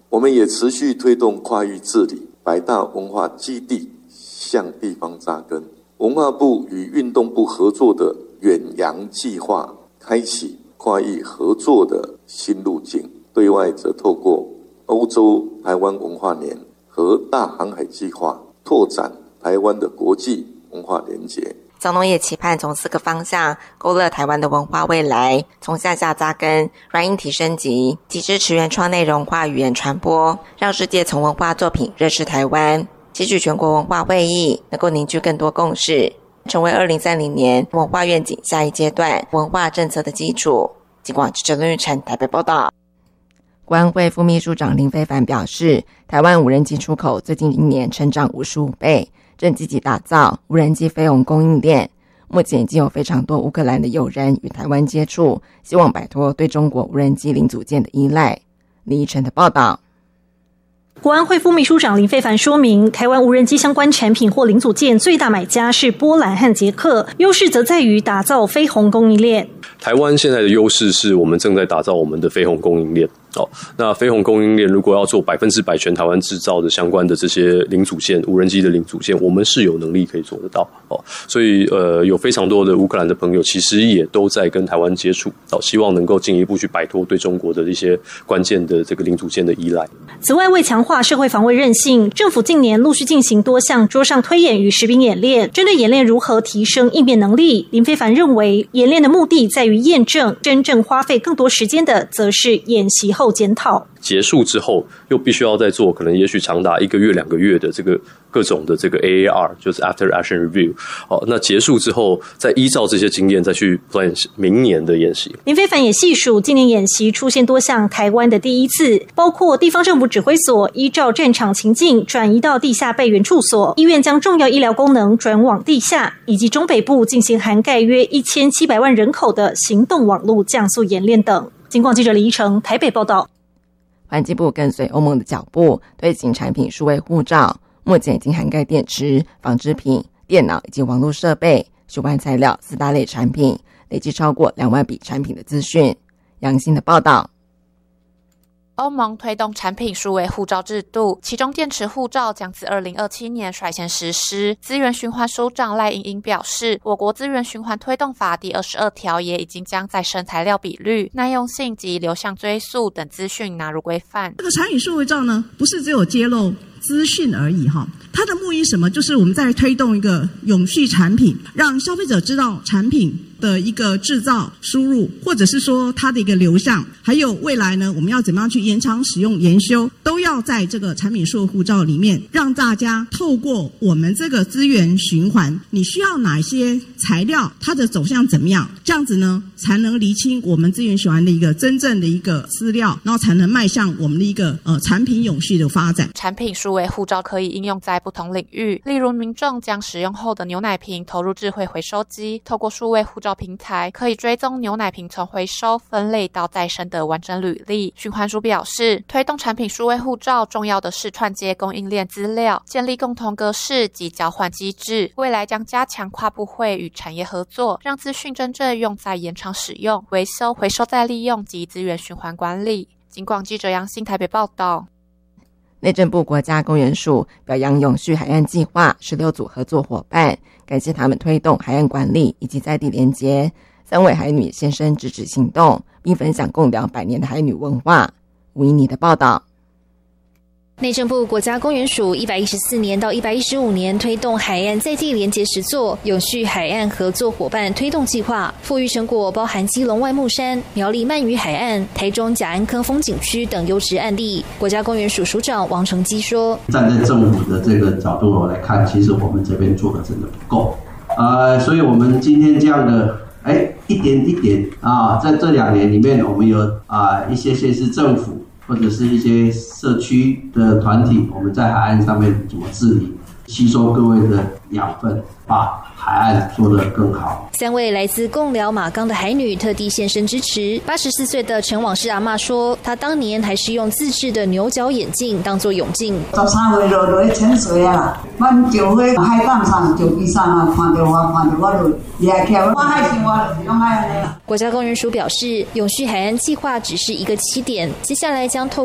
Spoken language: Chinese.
我们也持续推动跨域治理，百大文化基地向地方扎根。文化部与运动部合作的远洋计划，开启跨域合作的新路径。对外则透过欧洲台湾文化年和大航海计划，拓展台湾的国际文化连结。 总统也期盼从4个方向勾勒台湾的文化未来，从向下扎根，软硬体升级，及支持原创内容化语言传播，让世界从文化作品认识台湾，期许全国文化会议能够凝聚更多共识，成为2030年文化愿景下一阶段文化政策的基础。警广记者论玉成台北报道。国安会副秘书长林飞帆表示，台湾无人机出口最近1年成长55倍，正积极打造无人机飞鸿供应链。目前已经有非常多乌克兰的友人与台湾接触，希望摆脱对中国无人机零组件的依赖。李依晨的报道。 国安会副秘书长林飞帆说明，台湾无人机相关产品或零组件最大买家是波兰和捷克，优势则在于打造飞鸿供应链。 台湾现在的优势是我们正在打造我们的飞鸿供应链。那飞鸿供应链如果要做100%全台湾制造的相关的这些零组件，无人机的零组件，我们是有能力可以做得到。所以有非常多的乌克兰的朋友其实也都在跟台湾接触，希望能够进一步去摆脱对中国的一些关键的这个零组件的依赖。 此外，为强化社会防卫韧性，政府近年陆续进行多项桌上推演与实兵演练。针对演练如何提升应变能力，林飞帆认为，演练的目的在于验证，真正花费更多时间的则是演习后检讨。 结束之后又必须要再做可能也许长达1个月2个月的这个各种的这个 AAR， 就是 After Action Review。那结束之后再依照这些经验再去 plan 明年的演习。 林飞帆也细数今年演习出现多项台湾的第一次，包括地方政府指挥所依照战场情境转移到地下备援处所，医院将重要医疗功能转往地下，以及中北部进行涵盖约1700万人口的行动网络降速演练等。警广记者李依成台北报道。 环境部跟随欧盟的脚步，推行产品数位护照，目前已经涵盖电池、纺织品、电脑以及网络设备、循环材料4大类产品，累计超过2万笔产品的资讯。杨欣的报道。 欧盟推动产品数位护照制度，其中电池护照将自2027年率先实施。资源循环署长赖莹莹表示，我国资源循环推动法第22条也已经将再生材料比率、耐用性及流向追溯等资讯纳入规范。 这个产品数位照呢，不是只有揭露资讯而已哈，它的目的什么？就是我们在推动一个永续产品，让消费者知道产品的一个制造、输入，或者是说它的一个流向，还有未来呢，我们要怎么样去延长使用、研修，都要在这个产品数位护照里面，让大家透过我们这个资源循环，你需要哪些材料，它的走向怎么样，这样子呢，才能厘清我们资源循环的一个真正的一个资料，然后才能迈向我们的一个产品永续的发展。 产品数位护照可以应用在不同领域，例如民众将使用后的牛奶瓶投入智慧回收机，透过数位护照平台可以追踪牛奶瓶从回收、分类到再生的完整履历。循环署表示，推动产品数位护照重要的是串接供应链资料，建立共同格式及交换机制，未来将加强跨部会与产业合作，让资讯真正用在延长使用、维修、回收再利用及资源循环管理。警广记者杨欣台北报道。 内政部国家公园署表扬永续海岸计划16组合作伙伴，感谢他们推动海岸管理以及在地连结。3位海女现身直指行动，并分享共200年的海女文化。吴依妮的报道。 内政部国家公园署114年到115年推动海岸在地连结实作永续海岸合作伙伴推动计划，富裕成果包含基隆外木山、苗栗鳗鱼海岸、台中甲安坑风景区等优质案例。国家公园署署长王成基说， 站在政府的这个角度来看，其实我们这边做的真的不够所以我们今天这样的一点一点在这2年里面，我们有一些县市政府或者是一些社区的团体，我们在海岸上面怎么治理，吸收各位的养分，把海岸做得更好。 3位来自贡寮马冈的海女特地现身支持。84岁的陈往事阿嬷说，她当年还是用自制的牛角眼镜当作泳镜。 13岁落去潜水啦，阮就去海港上就比赛嘛，看到我落厉害起来，我海生活就是用海安尼啦。 国家公园署表示，永续海岸计划只是一个起点，接下来将透